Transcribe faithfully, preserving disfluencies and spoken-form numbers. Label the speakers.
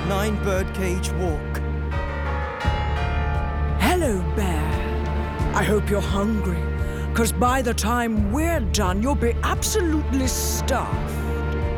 Speaker 1: Nine Birdcage Walk.
Speaker 2: Hello, Bear. I hope you're hungry, because by the time we're done, you'll be absolutely stuffed.